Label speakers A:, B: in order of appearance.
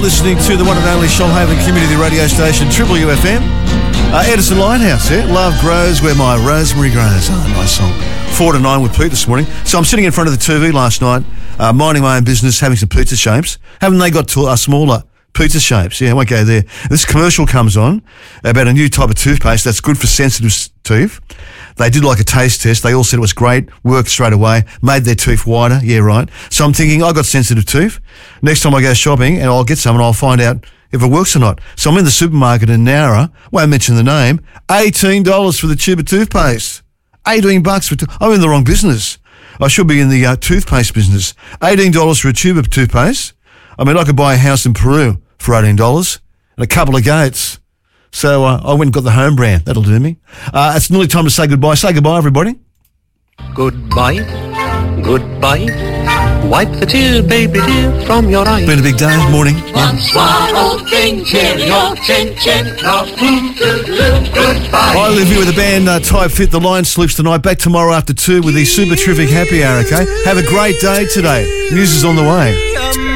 A: listening to the one and only Shoalhaven Community Radio Station, Triple UFM. Edison Lighthouse, Love Grows Where My Rosemary Grows. Oh, nice song. 4 to 9 with Pete this morning. So I'm sitting in front of the TV last night, minding my own business, having some pizza shapes. Haven't they got smaller pizza shapes? Yeah, I won't go there. This commercial comes on about a new type of toothpaste that's good for sensitive teeth. They did like a taste test. They all said it was great, worked straight away, made their teeth whiter. Yeah, right. So I'm thinking, I got sensitive teeth. Next time I go shopping, and I'll get some and I'll find out if it works or not. So I'm in the supermarket in Nowra, won't mention the name, $18 for the tube of toothpaste. $18 for I'm in the wrong business. I should be in the toothpaste business. $18 for a tube of toothpaste. I mean, I could buy a house in Peru for $18 and a couple of goats. So I went and got the home brand. That'll do me. It's nearly time to say goodbye. Say goodbye, everybody.
B: Goodbye. Goodbye. Wipe the tear, baby dear, from your eyes.
A: Been a big day. Morning.
C: One swallow thing, cheerio, chin chin, goodbye.
A: I live here with the band Type Fit, the Lion Sloops tonight. Back tomorrow after 2 with the super terrific happy hour, okay? Have a great day today. News is on the way.